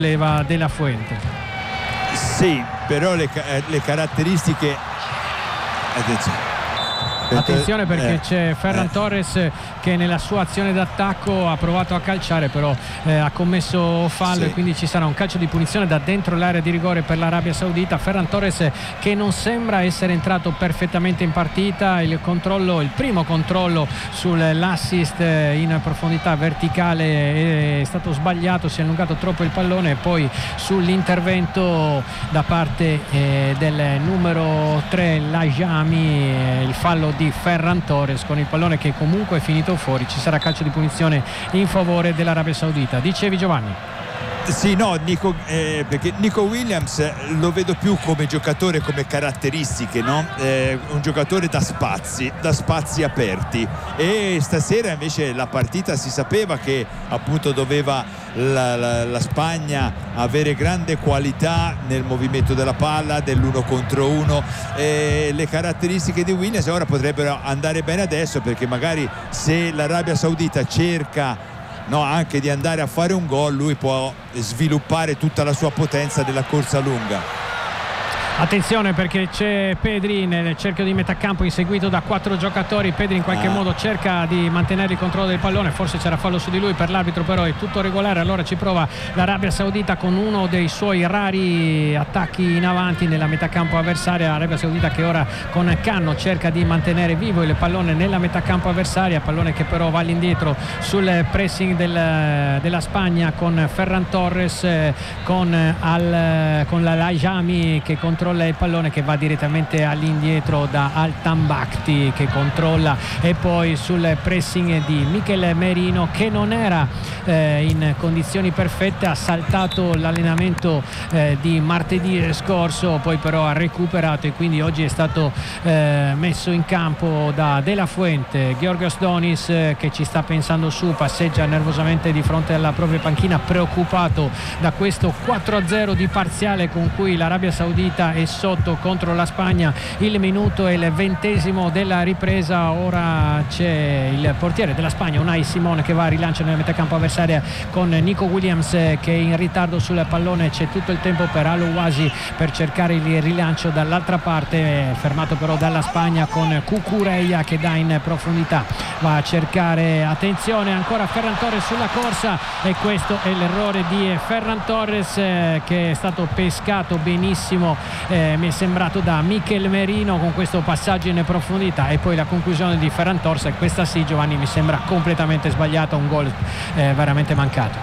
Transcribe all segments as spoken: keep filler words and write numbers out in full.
leva della Fuente. Sì, però le, le caratteristiche, attenzione. Attenzione perché eh, c'è Ferran eh. Torres che nella sua azione d'attacco ha provato a calciare, però eh, ha commesso fallo, sì. E quindi ci sarà un calcio di punizione da dentro l'area di rigore per l'Arabia Saudita. Ferran Torres che non sembra essere entrato perfettamente in partita, il controllo, il primo controllo sull'assist in profondità verticale è stato sbagliato, si è allungato troppo il pallone, e poi sull'intervento da parte eh, del numero tre Lajami, eh, il fallo di Ferran Torres con il pallone che comunque è finito fuori. Ci sarà calcio di punizione in favore dell'Arabia Saudita. Dicevi, Giovanni? Sì, no, Nico, eh, perché Nico Williams lo vedo più come giocatore, come caratteristiche, no? Eh, un giocatore da spazi, da spazi aperti, e stasera invece la partita si sapeva che appunto doveva la, la, la Spagna avere grande qualità nel movimento della palla, dell'uno contro uno, eh, le caratteristiche di Williams ora potrebbero andare bene adesso, perché magari se l'Arabia Saudita cerca no, anche di andare a fare un gol, lui può sviluppare tutta la sua potenza della corsa lunga. Attenzione perché c'è Pedri nel cerchio di metacampo inseguito da quattro giocatori. Pedri in qualche ah. modo cerca di mantenere il controllo del pallone, forse c'era fallo su di lui, per l'arbitro però è tutto regolare. Allora ci prova l'Arabia Saudita con uno dei suoi rari attacchi in avanti nella metacampo avversaria. L'Arabia Saudita che ora con Canno cerca di mantenere vivo il pallone nella metacampo avversaria, pallone che però va all'indietro sul pressing del, della Spagna con Ferran Torres, con, al, con la Lajami che controlla il pallone, che va direttamente all'indietro da Al-Tambakti che controlla, e poi sul pressing di Mikel Merino che non era eh, in condizioni perfette, ha saltato l'allenamento eh, di martedì scorso, poi però ha recuperato e quindi oggi è stato eh, messo in campo da De La Fuente. Georgios Donis eh, che ci sta pensando su, passeggia nervosamente di fronte alla propria panchina, preoccupato da questo quattro a zero di parziale con cui l'Arabia Saudita è sotto contro la Spagna. Il minuto è il ventesimo della ripresa. Ora c'è il portiere della Spagna, Unai Simon, che va a rilancio nella metacampo avversaria con Nico Williams che è in ritardo sul pallone. C'è tutto il tempo per Alouasi per cercare il rilancio dall'altra parte, fermato però dalla Spagna con Cucurella che dà in profondità, va a cercare, attenzione ancora Ferran Torres sulla corsa, e questo è l'errore di Ferran Torres eh, che è stato pescato benissimo, Eh, mi è sembrato, da Mikel Merino con questo passaggio in profondità, e poi la conclusione di Ferran Torres, e questa sì, Giovanni, mi sembra completamente sbagliata, un gol eh, veramente mancato.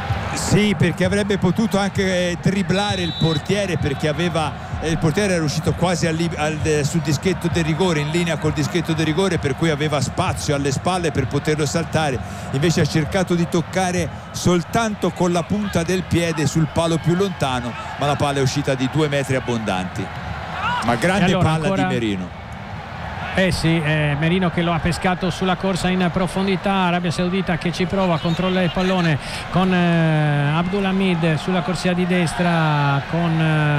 Sì, perché avrebbe potuto anche eh, dribblare il portiere, perché aveva eh, il portiere era uscito quasi al, al, sul dischetto del rigore, in linea col dischetto del rigore, per cui aveva spazio alle spalle per poterlo saltare. Invece ha cercato di toccare soltanto con la punta del piede sul palo più lontano, ma la palla è uscita di due metri abbondanti. Ma grande allora, palla ancora... di Merino. Eh sì, eh, Merino che lo ha pescato sulla corsa in profondità. Arabia Saudita che ci prova, controlla il pallone con eh, Abdulhamid sulla corsia di destra, con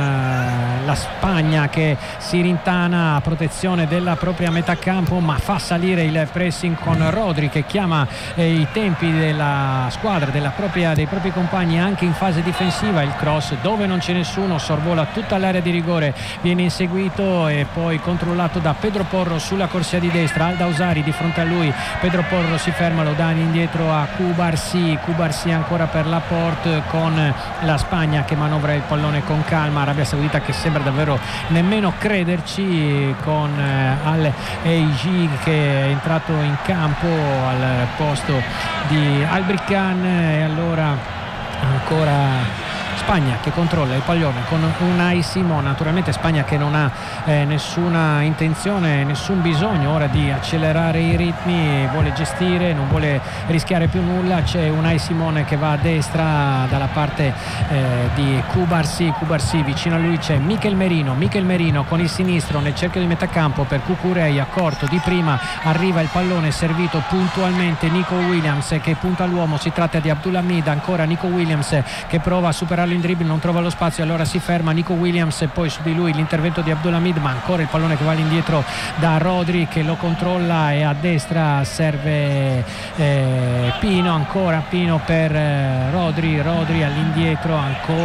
eh, la Spagna che si rintana a protezione della propria metacampo, ma fa salire il pressing con Rodri che chiama eh, i tempi della squadra, della propria, dei propri compagni anche in fase difensiva. Il cross dove non c'è nessuno, sorvola tutta l'area di rigore, viene inseguito e poi controllato da Pedro Porro sulla corsia di destra. Aldausari di fronte a lui, Pedro Porro si ferma, lo dà indietro a Cubarsi, Cubarsi ancora per Laporte, con la Spagna che manovra il pallone con calma. Arabia Saudita che sembra davvero nemmeno crederci, con eh, Al-Eiji che è entrato in campo al posto di Albrican, e allora ancora Spagna che controlla il pallone con Unai Simon. Naturalmente Spagna che non ha eh, nessuna intenzione, nessun bisogno ora di accelerare i ritmi, vuole gestire, non vuole rischiare più nulla. C'è Unai Simon che va a destra dalla parte eh, di Cubarsi, Cubarsi vicino a lui c'è Mikel Merino, Mikel Merino con il sinistro nel cerchio di metacampo per Cucurella, corto di prima, arriva il pallone servito puntualmente Nico Williams che punta all'uomo, si tratta di Abdulhamid, ancora Nico Williams che prova a superare superarlo in dribbling, non trova lo spazio, allora si ferma Nico Williams e poi su di lui l'intervento di Abdulhamid, ma ancora il pallone che va all'indietro da Rodri che lo controlla e a destra serve eh, Pino, ancora Pino per eh, Rodri, Rodri all'indietro ancora